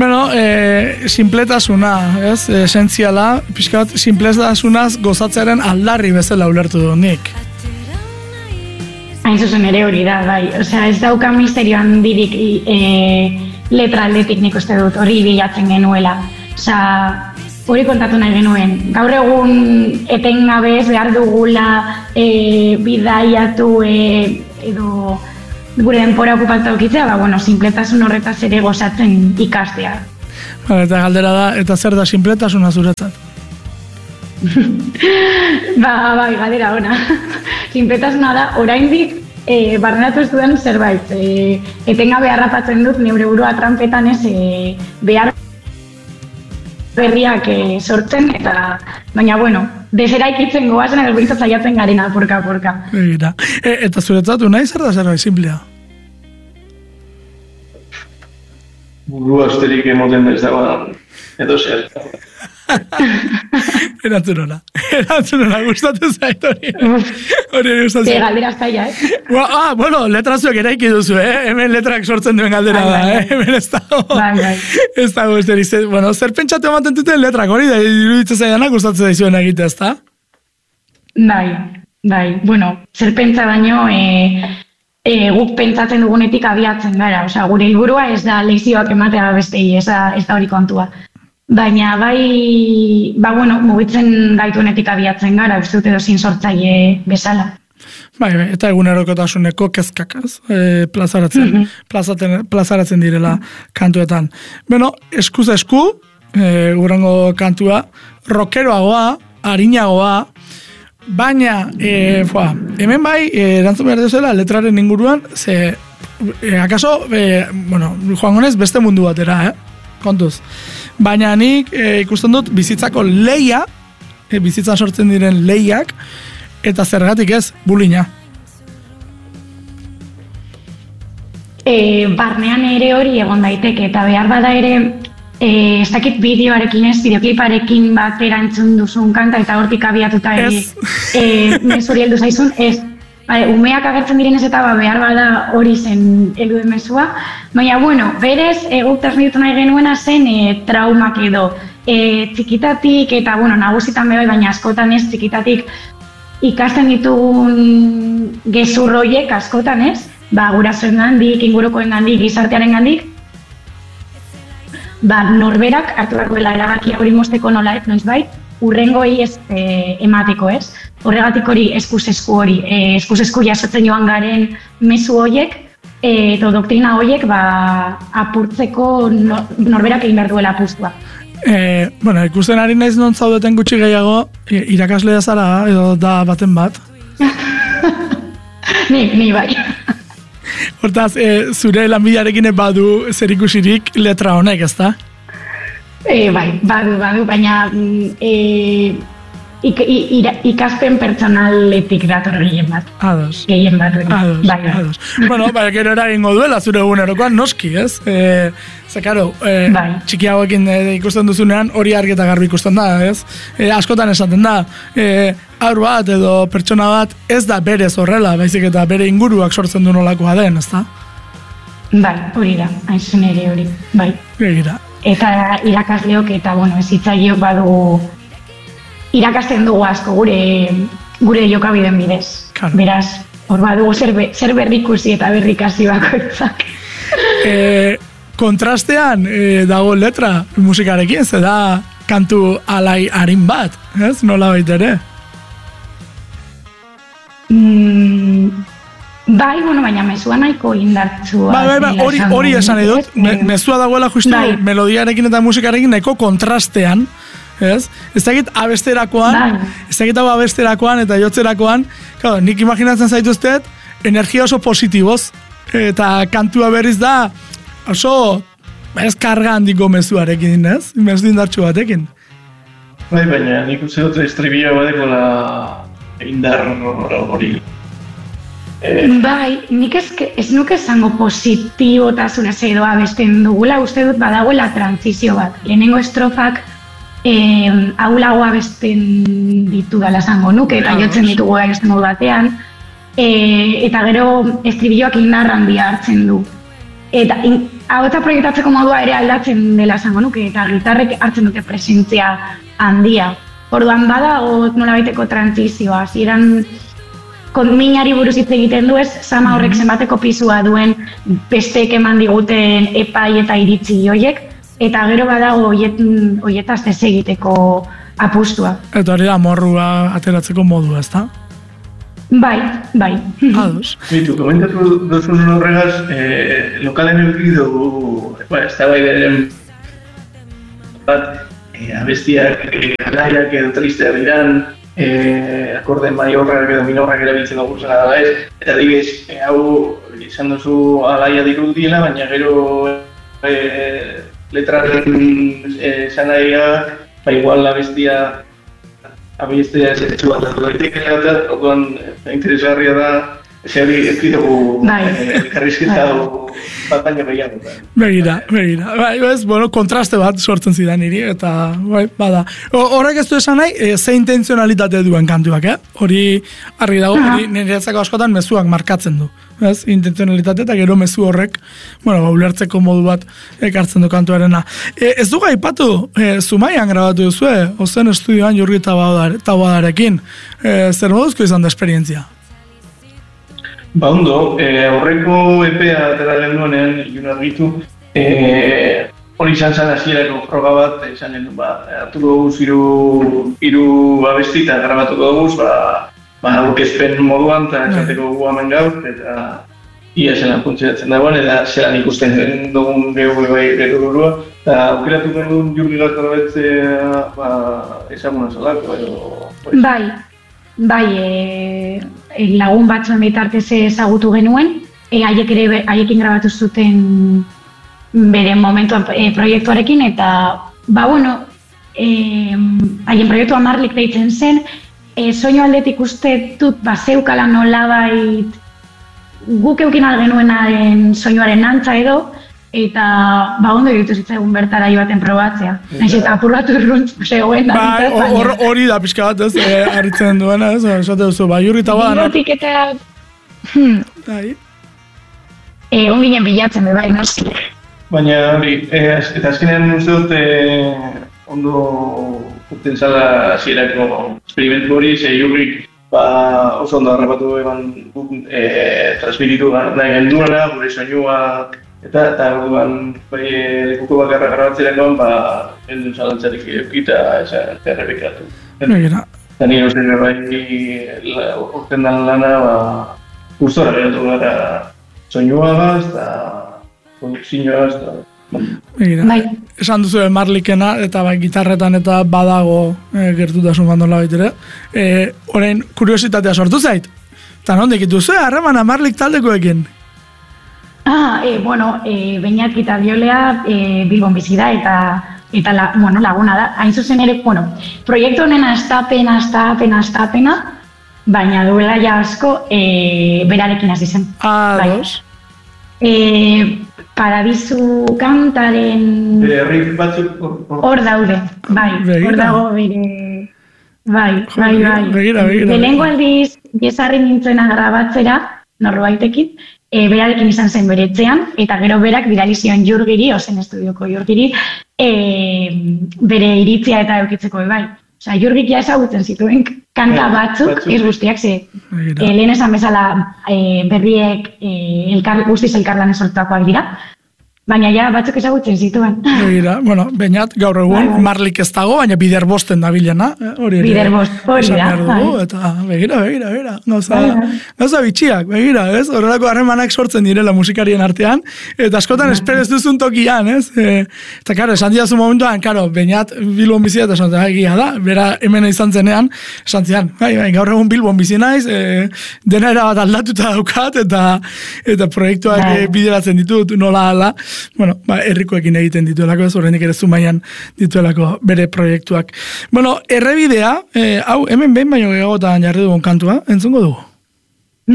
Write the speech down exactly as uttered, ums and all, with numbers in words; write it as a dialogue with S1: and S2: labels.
S1: Bueno, e, simpletasuna, ez? Esentziala, pixkat, simpletasunaz gozatzearen aldarri bezala ulertu du nik.
S2: Hain zuzen ere hori da, bai. Osea, ez dauka misterio handirik e, letra aldetik nik uste dut, hori bilatzen genuela. Osea, hori kontatu nahi genuen. Gaur egun etengabez behar dugula e, bidaiatu e, edo gure denpora okupatu okitzea, ba, bueno, simpletasun horretaz ere gozatzen ikastea.
S1: Ba, eta galdera da, eta zer da simpletasuna zuretzat?
S2: ba, bai, galdera ona. Simpletasuna da, oraindik e, barneratu ez dudan zerbait. E, etengabe harrapatzen dut, neure burua trampetan ez, e, behar berriak e, sortzen, eta baina, bueno, deseraikitzen goazen edo bintzat zaiatzen garena, porka-porka.
S1: Egira. E, eta zuretzatu nahi zer da zerbait simplea?
S3: Burua esterik emoten ez dagoan, edo zer.
S1: Erantzun hona. Erantzun hona, gustatu zait hori. Hori gustatzen.
S2: Ze galdera zaila, eh?
S1: Ah, bueno, letrazuek eraiki duzu, eh? Hemen letrak sortzen duen galdera da, eh? Hemen ez dago.
S2: Bai, bai.
S1: Ez dago, ez deriz. Bueno, zer pentsatu ematen duten letrak hori, da iruditzen zaidana gustatzen daizuen egitea, ez da?
S2: Bai, bai. Bueno, zer pentsa baino, e, e, guk pentsatzen dugunetik abiatzen gara. Osea, gure helburua ez da lezioak ematea bestei, ez da, ez da hori kontua. Baina bai, ba bueno, mugitzen gaituenetik abiatzen gara, uste dut edo zin sortzaile bezala.
S1: Bai, bai, eta egunerokotasuneko kezkak, ez? E, plazaratzen, mm -hmm. plazaten, plazaratzen direla kantuetan. Bueno, eskuz esku, e, gurango kantua, rockeroagoa, arinagoa, baina, e, foa, hemen bai, e, erantzun behar duzela, letraren inguruan, ze, e, akaso, e, bueno, joan gonez, beste mundu batera, eh? Kontuz. Baina nik e, ikusten dut bizitzako leia, e, bizitzan sortzen diren leiak, eta zergatik ez, bulina.
S2: E, barnean ere hori egon daiteke, eta behar bada ere, e, ez dakit bideoarekin ez, bideokliparekin batera entzun duzun kanta, eta hortik abiatuta ere, e, mesuri heldu zaizun, ez. Bale, umeak agertzen direnez eta ba, behar bada hori zen heldu mesua. Baina, bueno, berez, e, guk transmititu nahi genuena zen e, traumak edo. E, txikitatik, eta, bueno, nagusitan bebai, baina askotan ez, txikitatik ikasten ditugun gezurroiek askotan ez, ba, gurasoen gandik, ingurukoen gandik, gizartearen gandik, ba, norberak hartu beharko dela erabakia hori mozteko nola ez, noiz bai, urrengoi ez e, emateko ez. Horregatik hori eskuz-esku hori, e, eskuz-esku jasotzen joan garen mezu horiek, e, edo doktrina horiek ba, apurtzeko no, norberak egin behar duela apustua.
S1: E, bueno, ikusten ari naiz non zaudeten gutxi gehiago, irakaslea zara edo da baten bat?
S2: ni, ni bai.
S1: Hortaz, e, zure lanbidearekin badu zer ikusirik letra honek, ezta?
S2: E, bai, badu, badu, baina e, ik, ira, ikaspen pertsonaletik dator gehien bat.
S1: Ados.
S2: Gehien bat.
S1: Ados,
S2: bai, bai.
S1: ados. Bueno, bai, gero eragingo duela zure egunerokoan noski, ez? E, ze, karo, e,
S2: bai.
S1: txikiagoekin e, ikusten duzunean hori argi eta garbi ikusten da, ez? E, askotan esaten da, e, haur bat edo pertsona bat ez da berez horrela, baizik eta bere inguruak sortzen du nolakoa den, ez da?
S2: Bai, hori da, hain zen ere hori, bai.
S1: Egira.
S2: Eta irakasleok eta, bueno, ezitzaileok badu irakasten dugu asko gure gure jokabideen bidez.
S1: Claro.
S2: Beraz, hor badugu zer, be, zer berrikusi eta berrikasi bakoitzak.
S1: E, kontrastean e, dago letra musikarekin, ze da kantu alai harin bat, ez? Nola baita ere?
S2: Mm, bai, bueno, baina mezua nahiko indartsua.
S1: Bai, bai, bai, hori, hori esan edut, me, mezua dagoela justu bai. Melodiarekin eta musikarekin nahiko kontrastean, ez? Ez dakit abesterakoan, bai. Ez dakit hau abesterakoan eta jotzerakoan, claro, nik imaginatzen zaituztet, energia oso positiboz, eta kantua berriz da, oso, ez karga handiko mezuarekin, ez? Mezu indartsu batekin.
S3: Bai, baina nik uste dut estribia badekola indar hori.
S2: Eh. Bai, nik ez, ez nuke esango positibotasunez edo abesten dugula, uste dut badagoela transizio bat. Lehenengo estrofak eh, aulago abesten ditu dala esango nuke, eta jotzen ditugu abesten modu batean, eh, eta gero estribilloak indar handia hartzen du. Eta in, ahotsa proiektatzeko modua ere aldatzen dela esango nuke, eta gitarrek hartzen dute presentzia handia. Orduan badago nolabaiteko trantzizioa, ziren minari buruz hitz egiten du ez, sama horrek zenbateko pisua duen besteek eman diguten epai eta iritzi hoiek, eta gero badago hoietaz desegiteko apustua.
S1: Eta hori da morrua ateratzeko modua, ezta?
S2: Bai, bai.
S1: Ados.
S3: Bitu, komentatu duzun horregaz, eh, lokalen eduki dugu, ba, ez da bai beren bat, eh, abestiak, eh, alaiak edo tristeak diran, eh, akorde maiorrak edo minorrak erabiltzen dugu zela da ez, eta adibidez, eh, hau izan duzu alaia dirudiela, baina gero eh, letraren esanaia, eh, ba igual abestia abestia zetsu bat dut daitekela eta orduan interesgarria da zehari ez dugu elkarrizketa bat baina behiago.
S1: Begira, begira. Bai, ez, bueno, kontraste bat sortzen zidan niri, eta bai, bada. Horrek ez du esan nahi, e, ze intenzionalitate duen kantuak, eh? Hori argi dago, hori niretzako askotan mezuak markatzen du. Ez, intenzionalitate eta gero mezu horrek, bueno, ulertzeko modu bat ekartzen du kantuarena. E, ez dugu aipatu, e, Zumaian grabatu duzue, ozen estudioan Jurgi Taboadarekin. E, zer moduzko izan da esperientzia?
S3: Ba ondo, eh, aurreko epea atera genduenean, ilun argitu, eh, hori izan zen hasierako froga bat, izan gendu, ba, hartuko dugu hiru hiru abesti eta grabatuko dugu, ba, ba, aurkezpen moduan, eta esateko gu hemen gaur, eta ia zelan funtzionatzen dagoen, eta zelan ikusten dugun gehu bai gero burua, eta aukeratu genuen Jurgi Taboadaretzea, ba, ezaguna zelako, edo...
S2: Bai. Bai, e, e, lagun batzuen bitartez ezagutu genuen, e, haiek ere haiekin grabatu zuten beren momentuan e, proiektuarekin, eta ba bueno, e, haien proiektua Marlik deitzen zen, e, soinu aldetik uste dut ba zeukala nolabait guk eukin algenuenaren soinuaren antza edo, eta ba ondo egitu zitzaigun bertara joaten probatzea. Naiz eta apurratu irruntz zegoen da.
S1: Bai, hori da pixka bat ez, harritzen duena ez, esate duzu, ba, Jurgi Taboada.
S2: Bigotik eta...
S1: Bai.
S2: Egon ginen bilatzen, bai, noski.
S3: Baina hori, eta azkenean uste dut ondo urten zala hasierako esperimentu hori, ze Jurgik ba, oso ondo harrapatu eban transmititu nahi genduena, gure soinua, Eta, eta orduan, bai, lekuko bakarra grabatzerakoan, ba, heldun zalantzarik edukita, eta errepikatu. Eta nire uste bai, urten dan lana, ba, gustora geratu gara soinuagaz, eta produkzioagaz, eta...
S1: Begira, esan duzu Marlikena, eta bai, gitarretan eta badago e, gertutasun bandola baitere. E, orain, kuriositatea sortu zait. Eta nondik duzu, harremana Marlik taldekoekin?
S2: Ah, e, bueno, e, Beñat gitarriolea e, Bilbon bizi da eta eta la, bueno, laguna da. Hain zuzen ere, bueno, proiektu honen astapena, astapena, astapena, baina duela ja asko e, berarekin hasi zen.
S1: Ah, dos.
S2: E, Paradisu kantaren...
S3: Bere riff batzuk...
S2: Hor daude, bai, hor dago bere... Bai, bai, bai.
S1: Begira, begira.
S2: Lehenengo aldiz, biezarri nintzena grabatzera, norbaitekin, E, berarekin izan zen bere etxean, eta gero berak bidali zion Jurgiri, ozen estudioko Jurgiri, e, bere iritzia eta eukitzeko bai. Osa, Jurgik ja ezagutzen zituen kanta batzuk, ez guztiak, ze e, lehen esan bezala e, berriek e, elkar, guztiz elkarlan esortuakoak dira, baina ja batzuk ezagutzen zituen.
S1: Begira, bueno, Beñat gaur egun Marlik ez dago, baina bider bosten da bilena. Hori ere.
S2: Bider bost, hori da.
S1: Eta begira, begira, begira. Gauza, gauza bitxiak, begira, ez? Horrelako harremanak sortzen direla musikarien artean, eta askotan esperez duzun tokian, ez? E, eta karo, esan diazu momentuan, karo, Beñat Bilbon bizia eta esan egia da, bera hemen izan zenean, esan zian, bai, bai, gaur egun Bilbon bizi naiz, e, dena era bat aldatuta daukat, eta eta proiektuak e, bideratzen ditut, nola ala, bueno, ba, herrikoekin egiten dituelako, ez horrenik ere Zumaian dituelako bere proiektuak. Bueno, errebidea, eh, hau, hemen behin baino gehiagotan jarri dugun kantua, entzungo dugu?